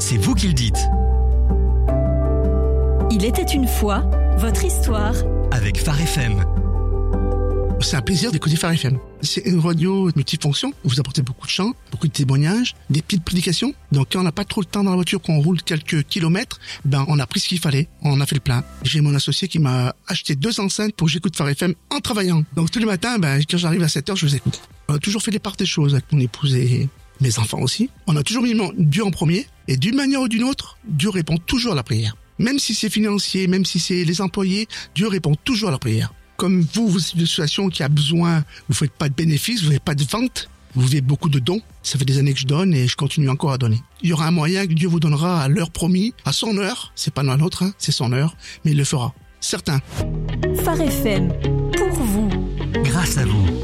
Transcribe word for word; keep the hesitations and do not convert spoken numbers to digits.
c'est vous qui le dites. Il était une fois, votre histoire. Avec Phare F M. C'est un plaisir d'écouter Phare F M. C'est une radio multifonction. Vous apportez beaucoup de chants, beaucoup de témoignages, des petites prédications. Donc quand on n'a pas trop le temps dans la voiture, qu'on roule quelques kilomètres, ben on a pris ce qu'il fallait. On a fait le plein. J'ai mon associé qui m'a acheté deux enceintes pour que j'écoute Phare F M en travaillant. Donc tous les matins, ben quand j'arrive à sept heures, je vous écoute. On a toujours fait les parts des choses avec mon épouse et mes enfants aussi. On a toujours mis Dieu en premier. Et d'une manière ou d'une autre, Dieu répond toujours à la prière. Même si c'est financier, même si c'est les employés, Dieu répond toujours à la prière. Comme vous, vous êtes une situation qui a besoin, vous faites pas de bénéfices, vous n'avez pas de vente, vous avez beaucoup de dons. Ça fait des années que je donne et je continue encore à donner. Il y aura un moyen que Dieu vous donnera à l'heure promis, à son heure. C'est pas la nôtre, hein, c'est son heure, mais il le fera. Certain. Phare F M, pour vous. Grâce à vous.